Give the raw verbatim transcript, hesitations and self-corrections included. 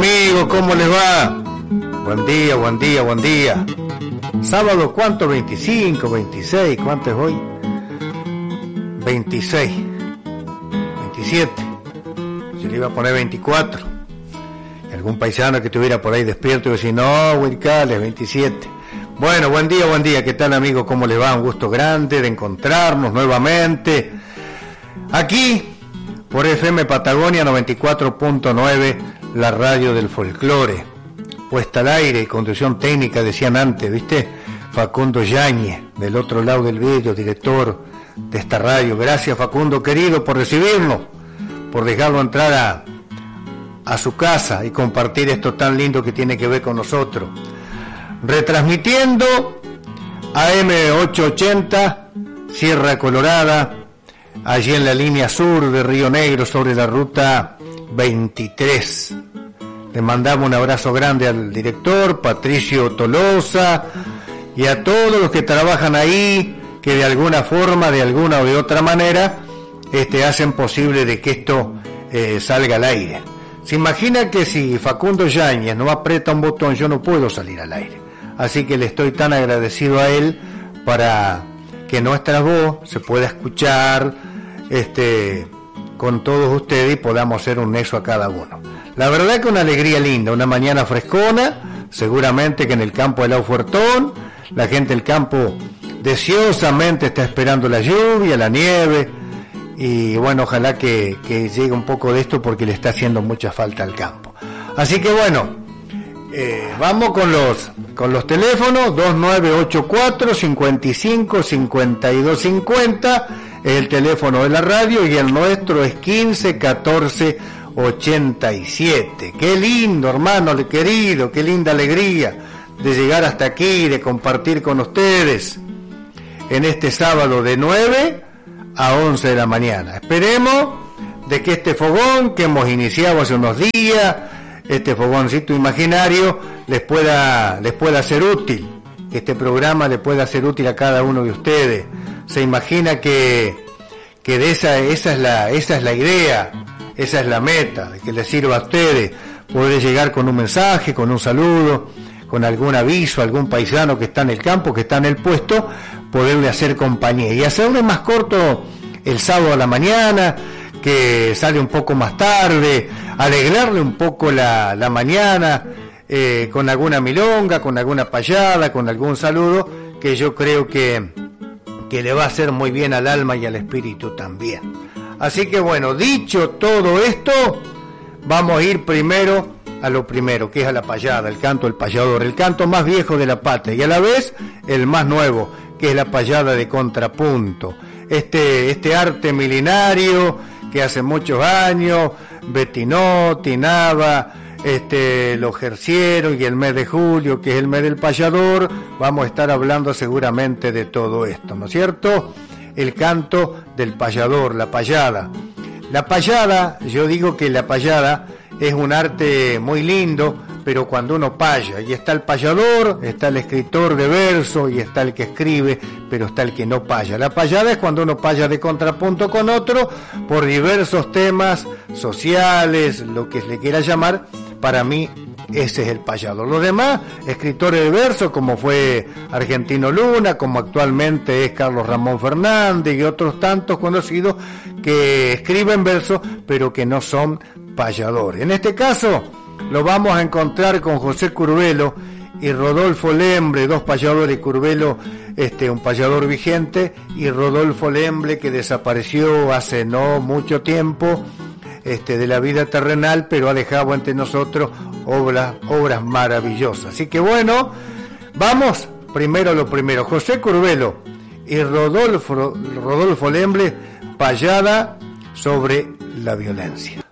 amigos? ¿Cómo les va? Buen día, buen día, buen día. Sábado, ¿cuánto? veinticinco, veintiséis, ¿cuánto es hoy? veintiséis, veintisiete. Yo le iba a poner veinticuatro. Y algún paisano que estuviera por ahí despierto y decir, no, Huircal, es veintisiete. Bueno, buen día, buen día. ¿Qué tal, amigos? ¿Cómo les va? Un gusto grande de encontrarnos nuevamente aquí por F M Patagonia noventa y cuatro punto nueve, la radio del folclore. Puesta al aire y conducción técnica, decían antes, ¿viste? Facundo Yáñez, del otro lado del vidrio, director de esta radio. Gracias, Facundo, querido, por recibirnos, por dejarlo entrar a, a su casa y compartir esto tan lindo que tiene que ver con nosotros. Retransmitiendo A M ochocientos ochenta, Sierra Colorada, allí en la línea sur de Río Negro, sobre la ruta veintitrés. Le mandamos un abrazo grande al director, Patricio Tolosa, y a todos los que trabajan ahí, que de alguna forma, de alguna o de otra manera, este, hacen posible de que esto eh, salga al aire. Se imagina que si Facundo Yáñez no aprieta un botón, yo no puedo salir al aire. Así que le estoy tan agradecido a él para que nuestra voz se pueda escuchar este, con todos ustedes y podamos hacer un nexo a cada uno. La verdad que una alegría linda, una mañana frescona, seguramente que en el campo de Lau Fuertón, la gente del campo deseosamente está esperando la lluvia, la nieve, y bueno, ojalá que, que llegue un poco de esto porque le está haciendo mucha falta al campo. Así que bueno, eh, vamos con los con los teléfonos. Dos nueve ocho cuatro, cinco cinco, cinco dos cinco cero es el teléfono de la radio, y el nuestro es quince catorce ochenta y siete. Qué lindo, hermano querido, qué linda alegría de llegar hasta aquí, de compartir con ustedes en este sábado de nueve a once de la mañana. Esperemos de que este fogón que hemos iniciado hace unos días, este fogoncito imaginario, les pueda, les pueda ser útil, que este programa le pueda ser útil a cada uno de ustedes. Se imagina que, que de esa, esa es la, esa es la idea, esa es la meta, de que les sirva a ustedes, poder llegar con un mensaje, con un saludo, con algún aviso, algún paisano que está en el campo, que está en el puesto, poderle hacer compañía y hacerle más corto el sábado a la mañana, que sale un poco más tarde, alegrarle un poco la, la mañana eh, con alguna milonga, con alguna payada, con algún saludo, que yo creo que, que le va a hacer muy bien al alma y al espíritu también. Así que bueno, dicho todo esto, vamos a ir primero a lo primero, que es a la payada, el canto del payador, el canto más viejo de la patria y a la vez el más nuevo, que es la payada de contrapunto. Este, este arte milenario que hace muchos años Bettinotti, Nava, este, los jercieros, y el mes de julio, que es el mes del payador, vamos a estar hablando seguramente de todo esto, ¿no es cierto? El canto del payador, la payada. La payada, yo digo que la payada es un arte muy lindo, pero cuando uno paya, y está el payador, está el escritor de verso, y está el que escribe, pero está el que no paya. La payada es cuando uno paya de contrapunto con otro, por diversos temas sociales, lo que se le quiera llamar. Para mí, ese es el payador. Los demás, escritores de verso, como fue Argentino Luna, como actualmente es Carlos Ramón Fernández, y otros tantos conocidos que escriben verso, pero que no son payadores. En este caso, lo vamos a encontrar con José Curbelo y Rodolfo Lembre, dos payadores. Curbelo, este, un payador vigente, y Rodolfo Lembre, que desapareció hace no mucho tiempo este, de la vida terrenal, pero ha dejado entre nosotros obras, obras maravillosas. Así que bueno, vamos primero a lo primero. José Curbelo y Rodolfo, Rodolfo Lembre, payada sobre la violencia.